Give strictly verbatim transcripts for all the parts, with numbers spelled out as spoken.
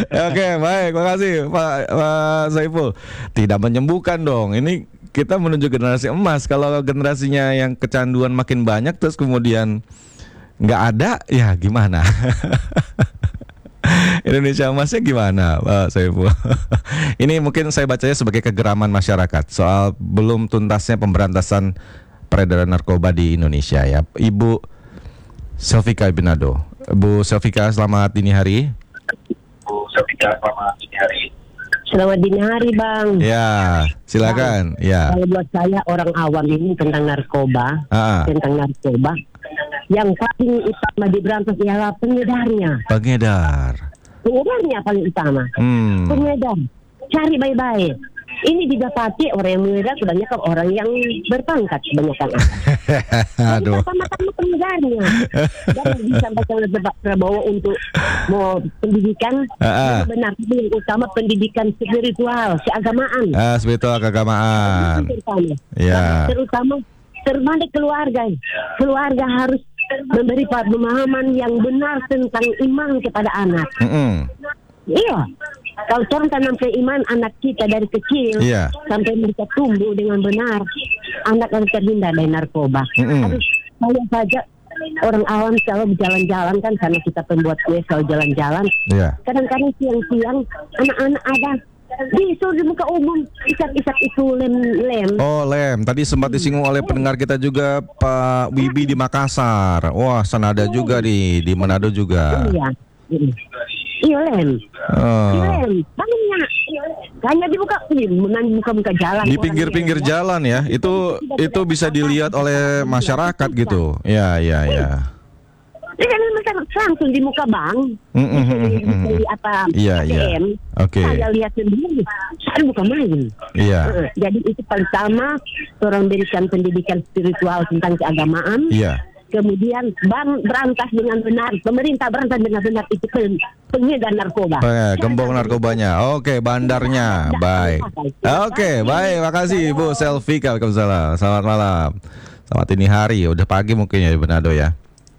Oke, baik, makasih Pak, Pak Saiful. Tidak menyembuhkan dong. Ini kita menuju generasi emas. Kalau generasinya yang kecanduan makin banyak terus kemudian nggak ada, ya gimana? Indonesia emasnya gimana, Pak Saiful? Ini mungkin saya bacanya sebagai kegeraman masyarakat soal belum tuntasnya pemberantasan peredaran narkoba di Indonesia ya. Ibu Selvika Ibinado. Bu Selvika, selamat dini hari. Bu Selvika, selamat dini hari. Selamat dini hari, Bang. Ya, silakan. Ya. Kalau buat saya orang awam ini tentang narkoba, Ah. tentang narkoba, yang paling utama diberantas ialah pengedarnya. Pengedar. Pengedarnya paling utama. Hmm. Pengedar. Cari baik-baik. Ini didapati orang yang mengedar kebanyakan orang yang berpangkat kebanyakan. Aduh. Sama-sama pengedarnya. Dan disampaikan oleh Pak Prabowo untuk mau pendidikan, Ah, ah. benar yang utama pendidikan spiritual, keagamaan. Ah, spiritual keagamaan. Terutama, Ya. terutama terbalik keluarga. Keluarga harus memberi pemahaman yang benar tentang iman kepada anak. Mm-mm. Iya. Kalau orang tanamkan iman anak kita dari kecil Iya. sampai mereka tumbuh dengan benar, anak akan terhindar dari narkoba. Mm-mm. Harus saya saja orang awam selalu berjalan-jalan kan karena kita pembuat kue selalu jalan-jalan. Iya. Kadang-kadang siang-siang anak-anak ada di di muka umum isak-isak itu lem-lem. Oh, lem. Tadi sempat disinggung oleh pendengar kita juga Pak Wibi di Makassar. Wah, senada juga di di Manado juga. Iya. Iya lem. Oh. Lem. Banyak. Hanya dibuka di muka-muka jalan. Di pinggir-pinggir jalan ya. Itu itu bisa dilihat oleh masyarakat gitu. Ya, ya, ya. Ini kan masyarakat langsung di muka bank. Mm, mm, mm, mm, mm. Di apa? Iya, A T M. iya. Oke. Saya lihat sendiri. Saya bukan main. Iya. Eh, Jadi itu pertama orang berikan pendidikan spiritual tentang keagamaan. Iya. Kemudian bank berantas dengan benar, pemerintah berantas dengan benar itu pen, pengedar narkoba. Eh, gembong narkobanya. Oke, bandarnya. Baik. Oke, baik. Makasih Bu Selvika. Waalaikumsalam. Selamat malam. Selamat ini hari. Udah pagi mungkin ya di Manado ya.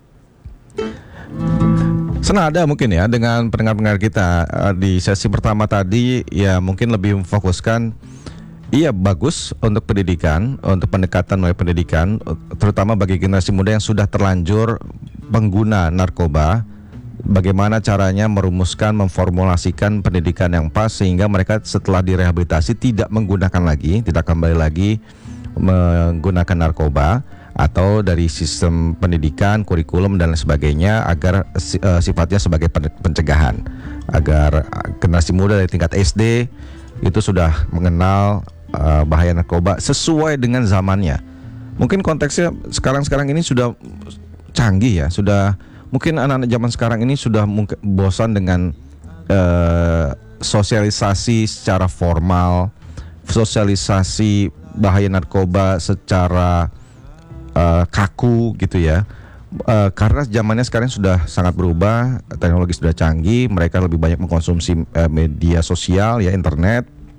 Senada mungkin ya dengan pendengar-pendengar kita eh, di sesi pertama tadi ya mungkin lebih memfokuskan. Iya, bagus untuk pendidikan, untuk pendekatan melalui pendidikan, terutama bagi generasi muda yang sudah terlanjur pengguna narkoba. Bagaimana caranya merumuskan, memformulasikan pendidikan yang pas sehingga mereka setelah direhabilitasi tidak menggunakan lagi, tidak kembali lagi menggunakan narkoba, atau dari sistem pendidikan, kurikulum dan lain sebagainya agar uh, sifatnya sebagai pencegahan, agar generasi muda dari tingkat S D itu sudah mengenal uh, bahaya narkoba sesuai dengan zamannya. Mungkin konteksnya sekarang-sekarang ini sudah canggih ya, sudah mungkin anak-anak zaman sekarang ini sudah mungkin bosan dengan uh, sosialisasi secara formal, sosialisasi bahaya narkoba secara uh, kaku gitu ya. Uh, karena zamannya sekarang sudah sangat berubah, teknologi sudah canggih, mereka lebih banyak mengkonsumsi uh, media sosial ya, internet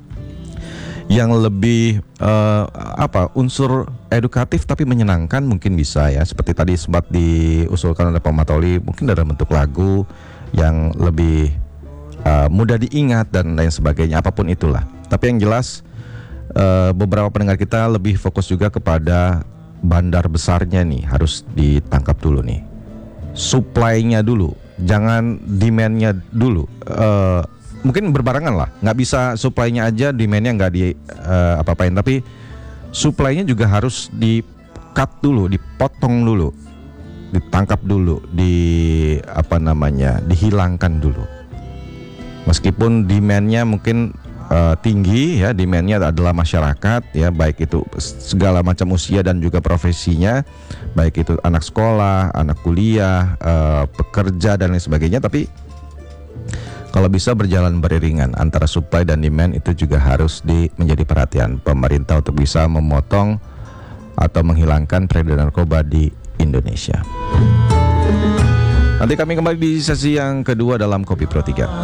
yang lebih uh, apa unsur edukatif tapi menyenangkan mungkin bisa ya, seperti tadi sempat diusulkan oleh Pak Matoli, mungkin dalam bentuk lagu yang lebih uh, mudah diingat dan lain sebagainya, apapun itulah. Tapi yang jelas uh, beberapa pendengar kita lebih fokus juga kepada bandar besarnya nih, harus ditangkap dulu nih, supply-nya dulu, jangan demand-nya dulu. Uh, mungkin berbarengan lah, nggak bisa supply-nya aja, demand-nya nggak di uh, apa-apain, tapi supply-nya juga harus di cut dulu, dipotong dulu, ditangkap dulu, di apa namanya, dihilangkan dulu. Meskipun demand-nya mungkin uh, tinggi ya, demand-nya adalah masyarakat ya, baik itu segala macam usia dan juga profesinya, baik itu anak sekolah, anak kuliah, uh, pekerja dan lain sebagainya, tapi kalau bisa berjalan beriringan antara supply dan demand, itu juga harus di, menjadi perhatian pemerintah untuk bisa memotong atau menghilangkan peredaran narkoba di Indonesia. Nanti kami kembali di sesi yang kedua dalam Kopi Pro tiga.